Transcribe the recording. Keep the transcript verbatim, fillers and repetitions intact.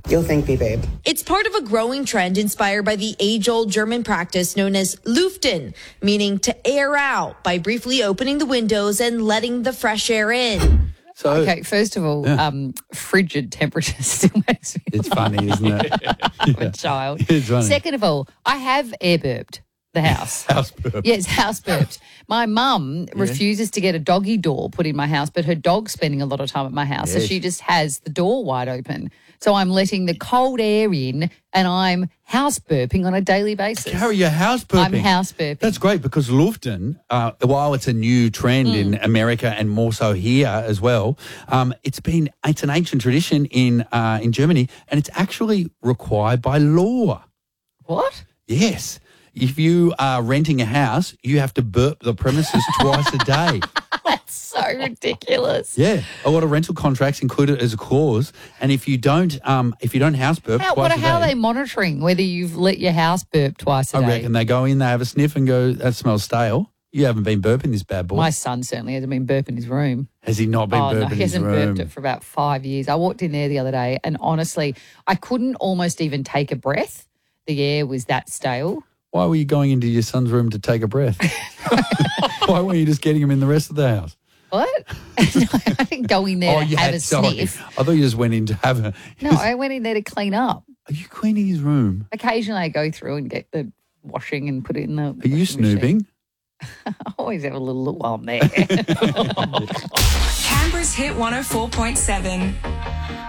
You'll thank me, babe. It's part of a growing trend inspired by the age-old German practice known as Lüften, meaning to air out by briefly opening the windows and letting the fresh air in. So, okay, first of all, yeah. um, frigid temperatures still makes me It's funny, isn't it? I'm a child. It's funny. Second of all, I have air burped the house. House burp. Yes, house burped. My mum refuses to get a doggy door put in my house, but her dog's spending a lot of time at my house, Yes. so she just has the door wide open. So I'm letting the cold air in and I'm house burping on a daily basis. Carrie, you're house burping. I'm house burping. That's great because Lüften, uh, while it's a new trend Mm. in America and more so here as well, um, it's been it's an ancient tradition in uh, in Germany, and it's actually required by law. What? Yes. If you are renting a house, you have to burp the premises twice a day. That's so ridiculous. Yeah, a lot of rental contracts include it as a clause, and if you don't, um, if you don't house burp How, twice what, a how are day, they monitoring whether you've let your house burp twice a I day? reckon they go in, they have a sniff, and go, "That smells stale. You haven't been burping this bad boy." My son certainly hasn't been burping his room. Has he not been Oh, burping no, he his hasn't room? burped it for about five years. I walked in there the other day and honestly, I couldn't almost even take a breath. The air was that stale. Why were you going into your son's room to take a breath? Why weren't you just getting him in the rest of the house? What? No, I didn't go in there to you have had- a sorry. sniff. I thought you just went in to have a. No, I went in there to clean up. Are you cleaning his room? Occasionally I go through and get the washing and put it in the Are you snooping? I always have a little look while I'm there. Canberra's Hit one oh four point seven.